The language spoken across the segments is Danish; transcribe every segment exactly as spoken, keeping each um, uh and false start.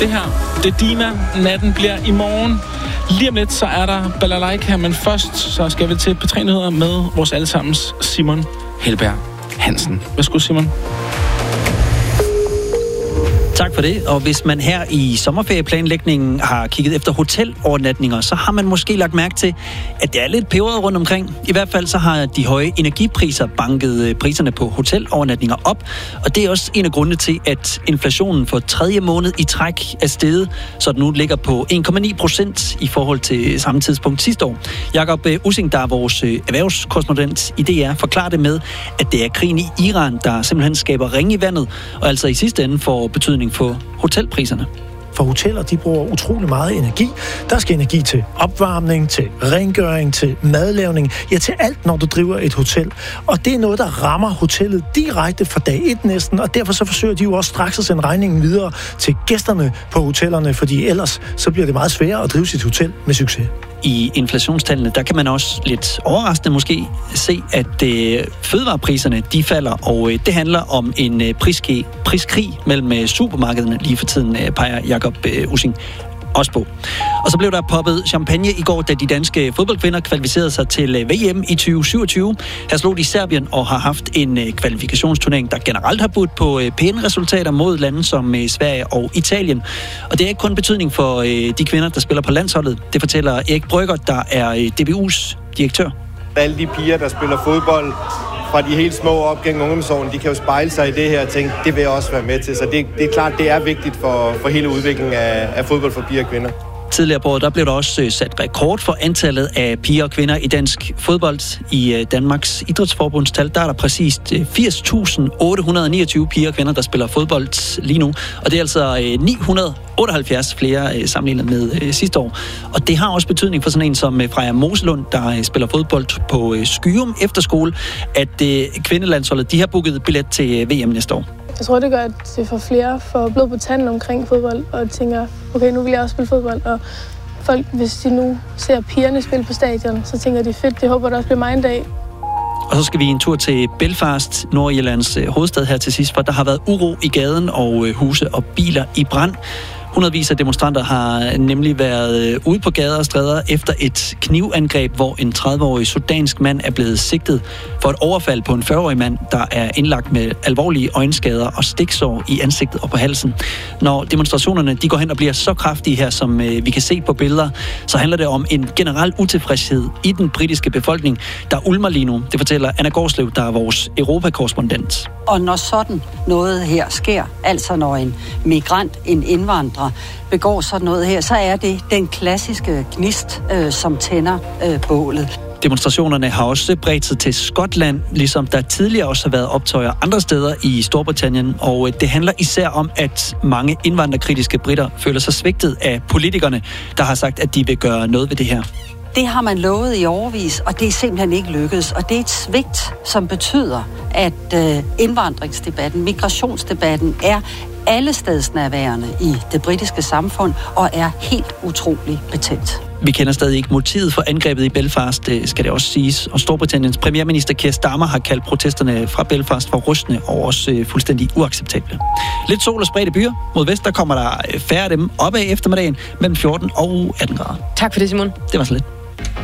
Det her, det er Dina. Natten bliver i morgen. Lige om lidt, så er der Balalaika, men først så skal vi til P tre Nyheder med vores allesammens Simon Helberg Hansen. Værsgo, Simon. Tak for det. Og hvis man her i sommerferieplanlægningen har kigget efter hotelovernatninger, så har man måske lagt mærke til, at det er lidt peberet rundt omkring. I hvert fald så har de høje energipriser banket priserne på hotelovernatninger op. Og det er også en af grundene til, at inflationen for tredje måned i træk er steget, så den nu ligger på en komma ni procent i forhold til samme tidspunkt sidste år. Jakob Ussing, der er vores erhvervskorrespondent i D R, forklarer det med, at det er krigen i Iran, der simpelthen skaber ring i vandet, og altså i sidste ende får betydning for hotelpriserne. For hoteller, de bruger utrolig meget energi. Der skal energi til opvarmning, til rengøring, til madlavning, ja til alt, når du driver et hotel. Og det er noget, der rammer hotellet direkte fra dag et næsten, og derfor så forsøger de jo også straks at sende regningen videre til gæsterne på hotellerne, fordi ellers så bliver det meget sværere at drive sit hotel med succes. I inflationstallene, der kan man også lidt overraskende måske se, at øh, fødevarepriserne, de falder, og øh, det handler om en øh, priskrig, priskrig mellem øh, supermarkederne lige for tiden, øh, peger Jakob øh, Ussing også på. Og så blev der poppet champagne i går, da de danske fodboldkvinder kvalificerede sig til V M i tyve syvogtyve. Her slog de Serbien og har haft en kvalifikationsturnering, der generelt har budt på pæne resultater mod lande som Sverige og Italien. Og det er ikke kun betydning for de kvinder, der spiller på landsholdet. Det fortæller Erik Brygger, der er D B U's direktør. Alle de piger, der spiller fodbold fra de helt små op gennem ungdomsårene, de kan jo spejle sig i det her og tænke, det vil jeg også være med til. Så det, det er klart, det er vigtigt for, for hele udviklingen af, af fodbold for piger og kvinder. Tidligere på året, der blev der også sat rekord for antallet af piger og kvinder i dansk fodbold. I Danmarks Idrætsforbundstal, der er der præcis firs tusind otte hundrede niogtyve piger og kvinder, der spiller fodbold lige nu. Og det er altså ni hundrede otteoghalvfjerds flere sammenlignet med sidste år. Og det har også betydning for sådan en som Freja Moselund, der spiller fodbold på Skyum Efterskole, at kvindelandsholdet, de har booket billet til V M næste år. Jeg tror, det gør, at det får flere får blod på tanden omkring fodbold, og tænker, okay, nu vil jeg også spille fodbold. Og folk, hvis de nu ser pigerne spille på stadion, så tænker de, fedt, det håber, der også bliver mig en dag. Og så skal vi en tur til Belfast, Nordirlands hovedstad her til sidst, for der har været uro i gaden og huse og biler i brand. Hundredvis af demonstranter har nemlig været ude på gader og stræder efter et knivangreb, hvor en tredive-årig sudansk mand er blevet sigtet for et overfald på en fyrre-årig mand, der er indlagt med alvorlige øjenskader og stiksår i ansigtet og på halsen. Når demonstrationerne de går hen og bliver så kraftige her, som vi kan se på billeder, så handler det om en generel utilfredshed i den britiske befolkning, der ulmer lige nu. Det fortæller Anna Gårdslev, der er vores Europakorrespondent. Og når sådan noget her sker, altså når en migrant, en indvandrer, begår sådan noget her, så er det den klassiske gnist, øh, som tænder øh, bålet. Demonstrationerne har også bredt sig til Skotland, ligesom der tidligere også har været optøjer andre steder i Storbritannien, og det handler især om, at mange indvandrerkritiske britter føler sig svigtet af politikerne, der har sagt, at de vil gøre noget ved det her. Det har man lovet i årevis, og det er simpelthen ikke lykkedes. Og det er et svigt, som betyder, at øh, indvandringsdebatten, migrationsdebatten er allestedsnærværende i det britiske samfund og er helt utrolig betændt. Vi kender stadig ikke motivet for angrebet i Belfast, det skal det også siges. Og Storbritanniens premierminister Keir Starmer har kaldt protesterne fra Belfast for rystende og også øh, fuldstændig uacceptable. Lidt sol og spredte byer. Mod vest, der kommer der færre af dem op ad eftermiddagen mellem fjorten og atten grader. Tak for det, Simon. Det var så lidt.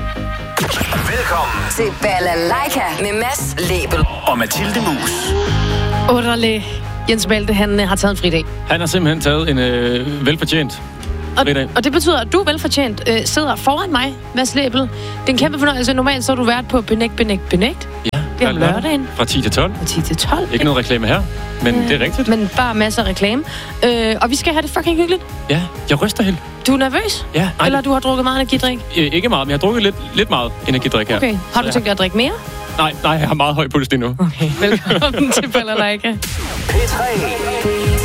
Velkommen til Balalaika med Mads Lebel og Mathilde Mus. Underlig. Jens Malte, han har taget en fridag. Han har simpelthen taget en øh, velfortjent og, fridag. Og det betyder, at du velfortjent øh, sidder foran mig, Mads Lebel. Det er en kæmpe fornøjelse. Normalt så har du været på Benægt, Benægt, Benægt. Ja, det er lørdagen. Fra ti til tolv. Fra ti til tolv. Ikke noget reklame her, men øh, det er rigtigt. Men bare masser af reklame. Øh, og vi skal have det fucking hyggeligt. Ja, jeg ryster helt. Du er nervøs? Ja. Ej, Eller du har drukket meget energidrik? Øh, ikke meget, men jeg har drukket lidt, lidt meget energidrik her. Okay, har du så, tænkt dig at drikke mere? Nej, nej, jeg har meget høj puls lige nu. Okay, velkommen til Balalaika. P tre